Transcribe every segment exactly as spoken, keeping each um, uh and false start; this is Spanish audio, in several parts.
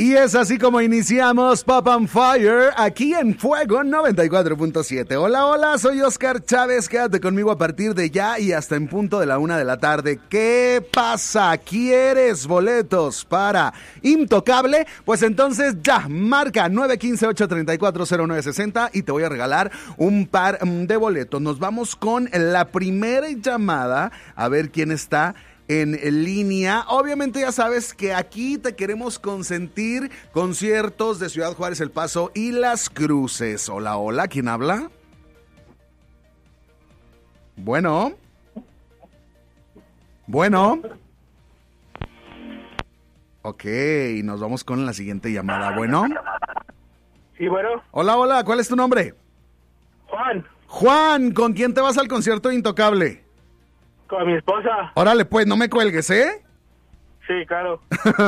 Y es así como iniciamos Pop on Fire aquí en Fuego noventa y cuatro punto siete. Hola, hola, soy Oscar Chávez. Quédate conmigo a partir de ya y hasta en punto de la una de la tarde. ¿Qué pasa? ¿Quieres boletos para Intocable? Pues entonces ya, marca nueve uno cinco, ocho tres cuatro, cero nueve seis cero y te voy a regalar un par de boletos. Nos vamos con la primera llamada a ver quién está en línea. Obviamente ya sabes que aquí te queremos consentir conciertos de Ciudad Juárez, El Paso y Las Cruces. Hola, hola, ¿quién habla? Bueno. Bueno. Ok, nos vamos con la siguiente llamada. Bueno. Sí, bueno. Hola, hola, ¿cuál es tu nombre? Juan. Juan, ¿con quién te vas al concierto de Intocable? Con mi esposa. Órale, pues, no me cuelgues, ¿eh? Sí, claro.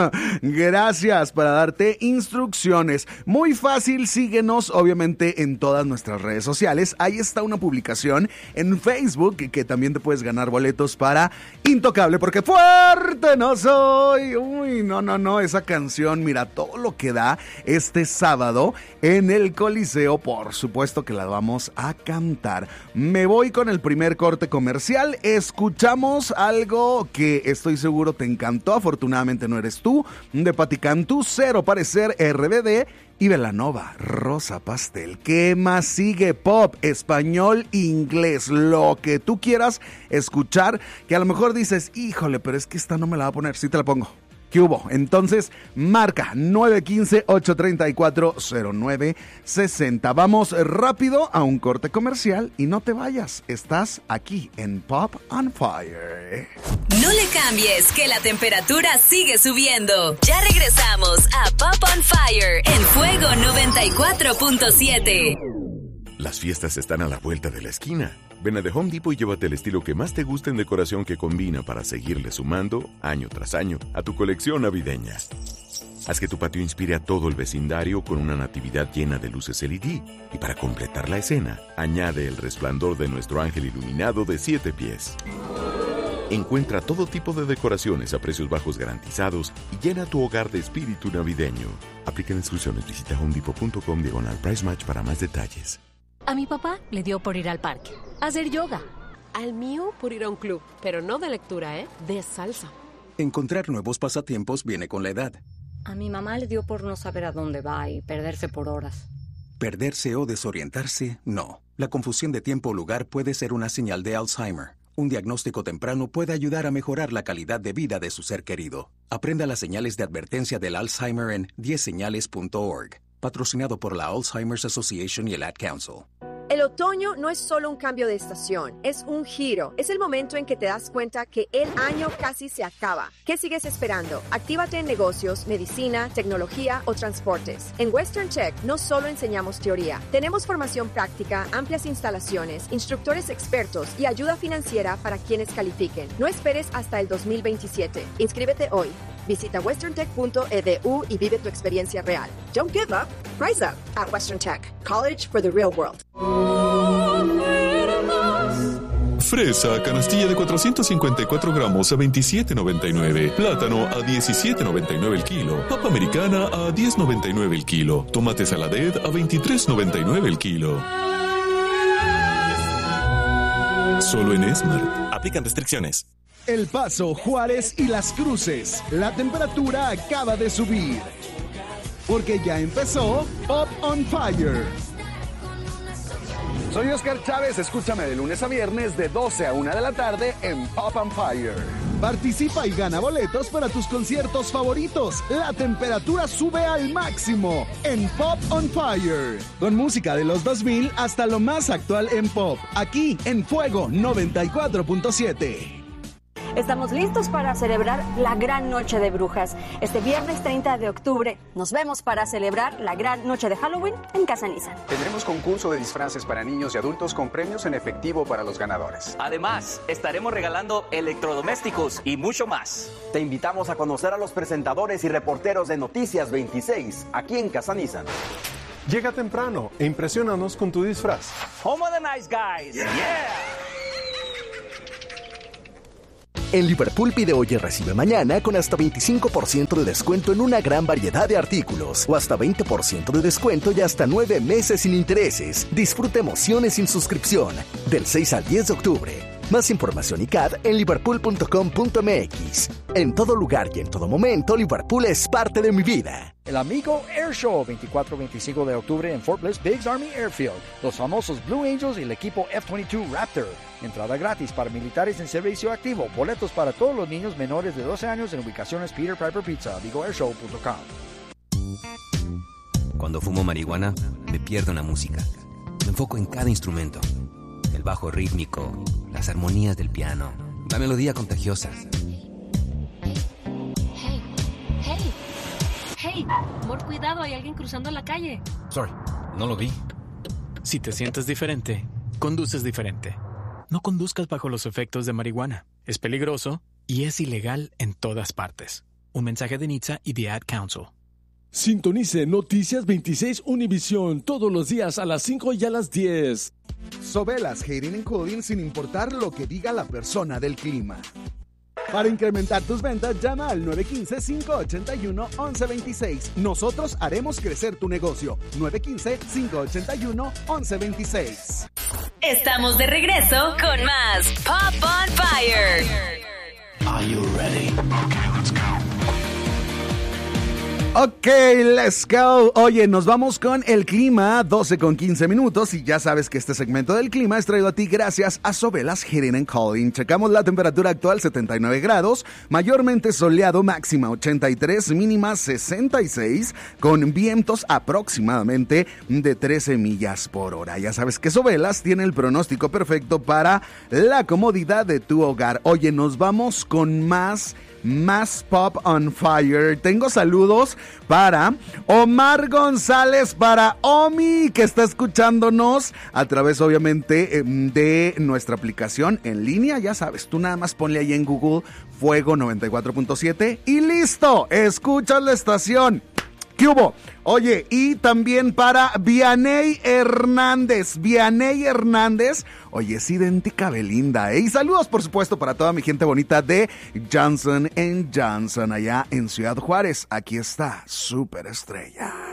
Gracias para darte instrucciones. Muy fácil, síguenos obviamente en todas nuestras redes sociales. Ahí está una publicación en Facebook que también te puedes ganar boletos para Intocable, porque fuerte no soy. Uy, no, no, no, esa canción, mira, todo lo que da este sábado en el Coliseo, por supuesto que la vamos a cantar. Me voy con el primer corte comercial. Escuchamos algo que estoy seguro te encantó. Afortunadamente no eres tú, de Pati Cantú, Cero Parecer, R B D y Belanova, Rosa Pastel. ¿Qué más sigue? Pop, español, inglés, lo que tú quieras escuchar, que a lo mejor dices, híjole, pero es que esta no me la va a poner. Sí te la pongo. ¿Qué hubo? Entonces, marca nueve uno cinco, ocho tres cuatro, cero nueve seis cero. Vamos rápido a un corte comercial y no te vayas. Estás aquí en Pop on Fire. No le cambies, que la temperatura sigue subiendo. Ya regresamos a Pop on Fire en Fuego noventa y cuatro punto siete. Las fiestas están a la vuelta de la esquina. Ven a The Home Depot y llévate el estilo que más te gusta en decoración que combina para seguirle sumando, año tras año, a tu colección navideña. Haz que tu patio inspire a todo el vecindario con una natividad llena de luces L E D. Y para completar la escena, añade el resplandor de nuestro ángel iluminado de siete pies. Encuentra todo tipo de decoraciones a precios bajos garantizados y llena tu hogar de espíritu navideño. Aplica instrucciones. Visita homedepot.com diagonal price match para más detalles. A mi papá le dio por ir al parque, a hacer yoga. Al mío por ir a un club, pero no de lectura, ¿eh? De salsa. Encontrar nuevos pasatiempos viene con la edad. A mi mamá le dio por no saber a dónde va y perderse por horas. Perderse o desorientarse, no. La confusión de tiempo o lugar puede ser una señal de Alzheimer. Un diagnóstico temprano puede ayudar a mejorar la calidad de vida de su ser querido. Aprenda las señales de advertencia del Alzheimer en diez señales punto org. Patrocinado por la Alzheimer's Association y el Ad Council. El otoño no es solo un cambio de estación, es un giro. Es el momento en que te das cuenta que el año casi se acaba. ¿Qué sigues esperando? Actívate en negocios, medicina, tecnología o transportes. En Western Tech no solo enseñamos teoría. Tenemos formación práctica, amplias instalaciones, instructores expertos y ayuda financiera para quienes califiquen. No esperes hasta el dos mil veintisiete. Inscríbete hoy. Visita western tech punto e d u y vive tu experiencia real. Don't give up. Rise up at Western Tech. College for the real world. Fresa, canastilla de cuatrocientos cincuenta y cuatro gramos a veintisiete noventa y nueve. Plátano a diecisiete noventa y nueve el kilo. Papa americana a diez noventa y nueve el kilo. Tomate saladet a veintitrés noventa y nueve el kilo. Solo en Smart. Aplican restricciones. El Paso, Juárez y Las Cruces. La temperatura acaba de subir. Porque ya empezó Pop on Fire. Soy Oscar Chávez, escúchame de lunes a viernes de doce a una de la tarde en Pop on Fire. Participa y gana boletos para tus conciertos favoritos. La temperatura sube al máximo en Pop on Fire. Con música de los dos mil hasta lo más actual en pop. Aquí en Fuego noventa y cuatro punto siete. Estamos listos para celebrar la Gran Noche de Brujas. Este viernes treinta de octubre nos vemos para celebrar la Gran Noche de Halloween en Casa Nissan. Tendremos concurso de disfraces para niños y adultos con premios en efectivo para los ganadores. Además, estaremos regalando electrodomésticos y mucho más. Te invitamos a conocer a los presentadores y reporteros de Noticias veintiséis, aquí en Casa Nissan. Llega temprano e impresionanos con tu disfraz. Home of the Nice Guys. Yeah. yeah. En Liverpool pide hoy y recibe mañana con hasta veinticinco por ciento de descuento en una gran variedad de artículos o hasta veinte por ciento de descuento y hasta nueve meses sin intereses. Disfruta emociones sin suscripción del seis al diez de octubre. Más información y C A D en liverpool punto com punto m x. En todo lugar y en todo momento, Liverpool es parte de mi vida. El Amigo Air Show, veinticuatro a veinticinco de octubre en Fort Bliss Biggs Army Airfield. Los famosos Blue Angels y el equipo F veintidós Raptor. Entrada gratis para militares en servicio activo. Boletos para todos los niños menores de doce años en ubicaciones Peter Piper Pizza, amigo air show punto com. Cuando fumo marihuana, me pierdo en la música. Me enfoco en cada instrumento. El bajo rítmico, las armonías del piano, la melodía contagiosa. Hey, hey, hey, amor, cuidado, hay alguien cruzando la calle. Sorry, no lo vi. Si te sientes diferente, conduces diferente. No conduzcas bajo los efectos de marihuana. Es peligroso y es ilegal en todas partes. Un mensaje de N H T S A y The Ad Council. Sintonice Noticias veintiséis Univisión todos los días a las cinco y a las diez. Sobelas Heating and Cooling sin importar lo que diga la persona del clima. Para incrementar tus ventas, llama al nueve uno cinco, cinco ocho uno, once veintiséis. Nosotros haremos crecer tu negocio. nueve uno cinco, cinco ocho uno, once veintiséis. Estamos de regreso con más Pop on Fire. Are you ready? Okay, let's go. Ok, let's go. Oye, nos vamos con el clima, doce con quince minutos, y ya sabes que este segmento del clima es traído a ti gracias a Sobelas Heating and Cooling. Checamos la temperatura actual, setenta y nueve grados, mayormente soleado, máxima ochenta y tres, mínima sesenta y seis, con vientos aproximadamente de trece millas por hora. Ya sabes que Sobelas tiene el pronóstico perfecto para la comodidad de tu hogar. Oye, nos vamos con más... Más Pop on Fire. Tengo saludos para Omar González, para Omi, que está escuchándonos a través, obviamente, de nuestra aplicación en línea. Ya sabes, tú nada más ponle ahí en Google Fuego noventa y cuatro punto siete y listo, escuchas la estación. ¿Qué hubo? Oye, y también para Vianey Hernández. Vianey Hernández, oye, es idéntica a Belinda, ¿eh? Y saludos, por supuesto, para toda mi gente bonita de Johnson and Johnson, allá en Ciudad Juárez. Aquí está, Superestrella.